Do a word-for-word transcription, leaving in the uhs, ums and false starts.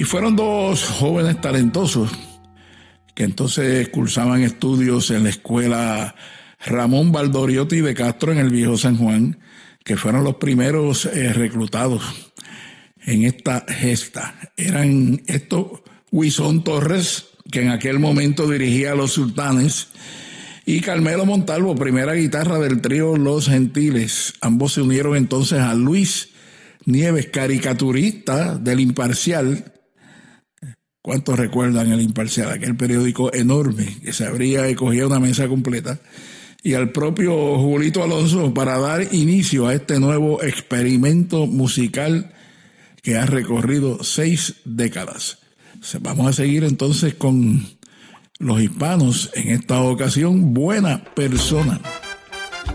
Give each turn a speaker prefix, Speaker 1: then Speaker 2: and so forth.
Speaker 1: Y fueron dos jóvenes talentosos que entonces cursaban estudios en la escuela Ramón Valdoriotti de Castro en el Viejo San Juan, que fueron los primeros eh, reclutados en esta gesta. Eran estos Huizón Torres, que en aquel momento dirigía a los Sultanes, y Carmelo Montalvo, primera guitarra del trío Los Gentiles. Ambos se unieron entonces a Luis Nieves, caricaturista del Imparcial. ¿Cuántos recuerdan el Imparcial? Aquel periódico enorme que se abría y cogía una mesa completa. Y al propio Julito Alonso para dar inicio a este nuevo experimento musical que ha recorrido seis décadas. Vamos a seguir entonces con los hispanos, en esta ocasión, Buena Persona.